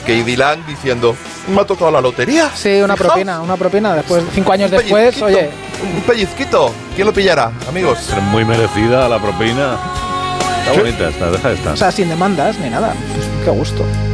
Katie Lang diciendo, me ha tocado la lotería. Sí, una propina. Después, 5 años después, oye. Un pellizquito. ¿Quién lo pillará, amigos? Es muy merecida la propina. Está bonita esta, deja esta. O sea, sin demandas ni nada. Qué gusto.